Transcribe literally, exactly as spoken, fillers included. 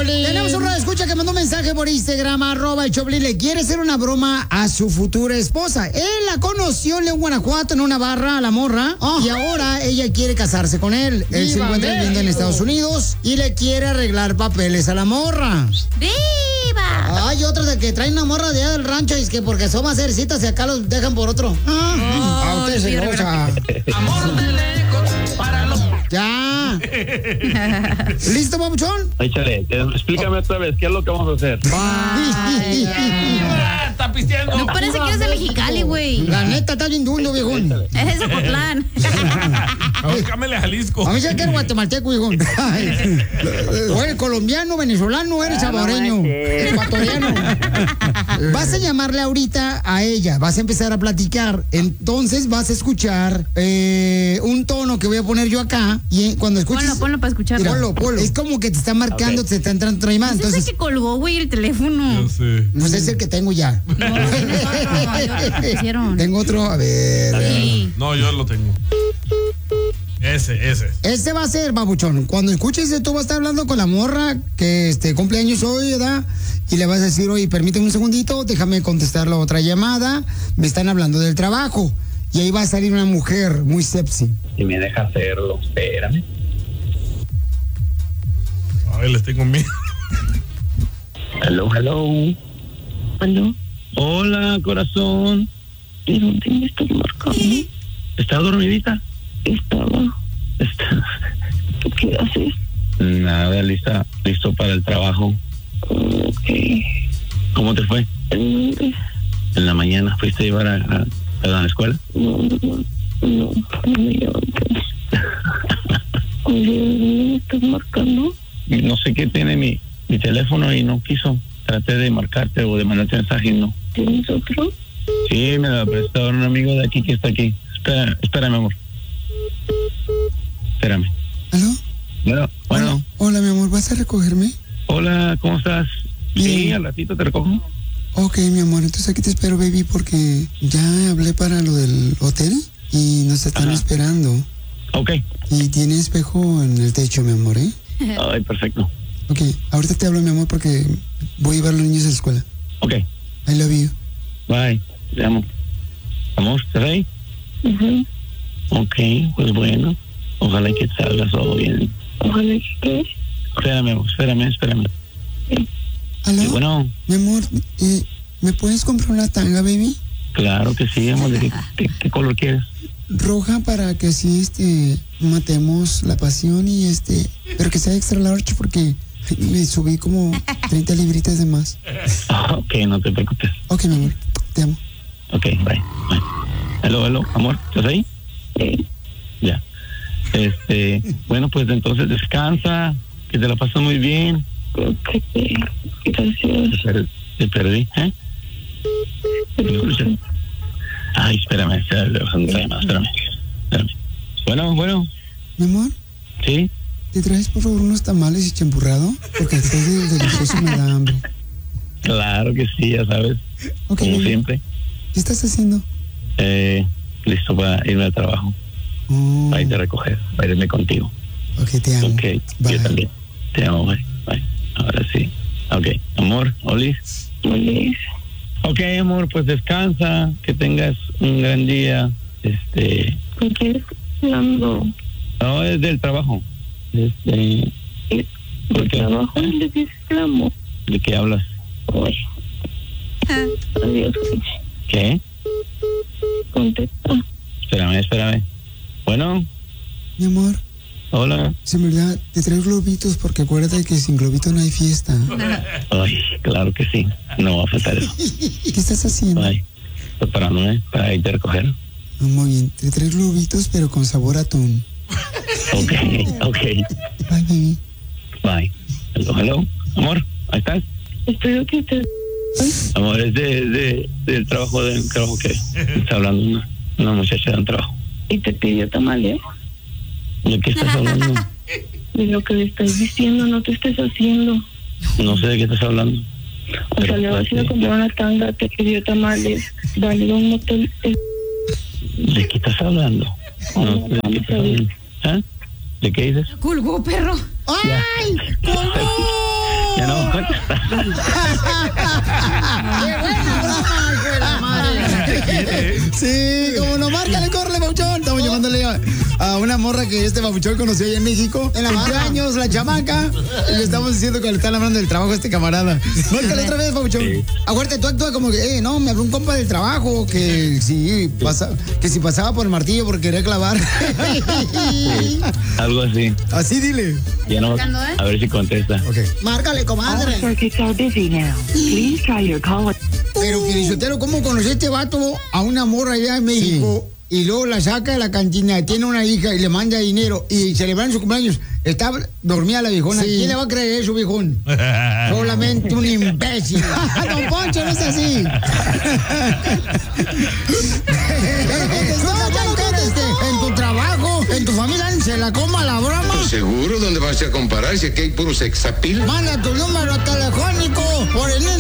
Piolín. Tenemos un radio escucha que mandó un mensaje por Instagram, arroba el Choplin. Le quiere hacer una broma a su futura esposa. Él la conoció en León, Guanajuato, en una barra, a la morra. Oh. Y ahora ella quiere casarse con él. Él se encuentra viviendo en Estados Unidos y le quiere arreglar papeles a la morra. ¡Viva! Hay otros de que traen una morra de allá del rancho y es que porque son más cercitas y acá los dejan por otro. Ah, oh, a usted se goza. Amor de lejos para los... Ya. ¿Listo, papuchón? Échale, explícame otra vez, ¿qué es lo que vamos a hacer? Ay, está pisteando. No parece que eres de Mexicali, güey. La neta está bien duro, viejón. Es de Zapotlán. Cámele a Jalisco. A mí se quiere guatemalteco, viejón. O eres colombiano, venezolano, eres saboreño, ecuatoriano. Vas a llamarle ahorita a ella, vas a empezar a platicar. Entonces vas a escuchar eh, un tono que voy a poner yo acá. Y cuando escuches. Ponlo, ponlo para escucharlo. Mira, ponlo, ponlo. Es como que te está marcando, okay. Te está entrando otra llamada. Entonces, entonces es el que colgó, güey, el teléfono. Yo sé. Pues es el que tengo ya. No, tienes otro. No, hicieron. Tengo otro, a ver. Sí. No, yo lo tengo. Ese, ese. Este va a ser, babuchón. Cuando escuches esto, vas a estar hablando con la morra que este cumpleaños hoy, ¿verdad? Y le vas a decir, oye, permíteme un segundito, déjame contestar la otra llamada. Me están hablando del trabajo. Y ahí va a salir una mujer muy sexy. Si me deja hacerlo, espérame. A ver, les tengo miedo. Hello, hello. ¿Aló? Hola, corazón. ¿De dónde me estás marcando? ¿Estás dormidita? Estaba. Está... ¿Qué haces? Nada, lista, listo para el trabajo. Ok. ¿Cómo te fue? ¿En En la mañana fuiste a llevar a, a, a la escuela. No, no, no, no me levanté. Oye, ¿de dónde me estás marcando? No sé qué tiene mi, mi teléfono y no quiso. Traté de marcarte o de mandarte mensaje y no. ¿Tienes otro? Sí, me lo prestó un amigo de aquí que está aquí. Espera, espérame, amor. Espérame. ¿Aló? Bueno, bueno. Hola, hola, mi amor, ¿vas a recogerme? Hola, ¿cómo estás? Bien. Sí, al ratito te recojo. Ok, mi amor, entonces aquí te espero, baby, porque ya hablé para lo del hotel y nos están Ajá. esperando. Ok. Y tiene espejo en el techo, mi amor, ¿eh? Ay, perfecto. Ok, ahorita te hablo, mi amor, porque voy a llevar a los niños a la escuela. Ok. I love you. Bye. Te amo. Amor, ¿estás ahí? Uh-huh. Ok, pues bueno. Ojalá que salga todo bien. Ojalá que... Espérame, amor, espérame, espérame. ¿Aló? Sí, bueno, Mi amor, eh, ¿me puedes comprar una tanga, baby? claro que sí, amor. ¿De qué, qué, qué color quieres? Roja para que así, este, matemos la pasión y este, pero que sea extra large porque me subí como treinta libritas de más. Ok, no te preocupes. Ok, mi amor, te amo. Ok, bye. Bye. Hello, hello, amor, ¿estás ahí? Sí. Ya. Este, bueno, pues entonces descansa, que te la pasas muy bien. Ok. Gracias. Te, per- te perdí, ¿eh? ¿Me escuchas? Ay, espérame, espérame, espérame, espérame, espérame. Bueno, bueno, Mi amor, ¿sí? ¿te traes por favor unos tamales y champurrado? Porque después de delicioso me da hambre. Claro que sí, ya sabes, Ok, como baby. siempre. ¿Qué estás haciendo? Eh, listo para irme al trabajo, Oh, para irte a recoger, para irme contigo. ok, te amo. Ok, Bye. yo también. Te amo, bye. Bye. Ahora sí. Ok, amor, Oli. Olis. Ok, amor, pues descansa, que tengas un gran día. Este, ¿Con quién estás hablando? no, es del trabajo. Este, ¿por ¿De qué? trabajo? ¿De qué estamos? ¿De qué hablas? Oye. Adiós, güey. ¿Qué? Contesta. Espérame, espérame. Bueno, Mi amor, hola. se me olvida, te traigo globitos porque acuérdate que sin globito no hay fiesta. Ay, claro que sí. No va a faltar eso. ¿Qué estás haciendo? Bye. Preparándome para irte a recoger. Ah, muy bien, te traigo globitos pero con sabor a atún. Ok, ok. Bye, baby. Bye. Hello, hello. Amor, ¿ahí estás? Espero que te... Amor, es de, de, del trabajo, del trabajo que está hablando una, una muchacha de un trabajo. Y te pidió tamales. ¿De qué estás hablando? De lo que le estás diciendo, no te estés haciendo. No sé de qué estás hablando. O sea, le vas a ir a comprar una tanga, te pidió tamales, va a ir a un motel. eh, ¿De qué estás hablando? No, ¿de qué estás hablando? ¿Ah? ¿De qué dices? Colgó, perro. ¡Ay! ¡Colgó! Ya ¡Qué buena broma, hijo de la madre! Sí, como no, márcale, córrele, Papuchón. Estamos llamándole a, a una morra que este Papuchón conoció allá en México. En la cumpleaños, la chamaca. Y le estamos diciendo que le están hablando del trabajo a este camarada. Márcale otra vez, Papuchón. Sí. Acuérdate, tú actúas como que, eh, no, me habló un compa del trabajo que si, pasa, que si pasaba por el martillo porque quería clavar. Sí, algo así. Así dile. Ya no, a ver si contesta. Okay. Márcale, comadre. Pero, Piolichotelo, ¿cómo conocí a este vato a una morra allá en México? Sí. Y luego la saca de la cantina, tiene una hija y le manda dinero y celebran su cumpleaños. Está dormida la viejona. Sí. ¿Quién le va a creer eso, viejón? Solamente un imbécil. Don Poncho, no es así. No, ya no quieres en tu trabajo, en tu familia, se la coma la broma. Seguro, ¿dónde vas a comparar si aquí hay puro sexapil? Manda tu número telefónico por el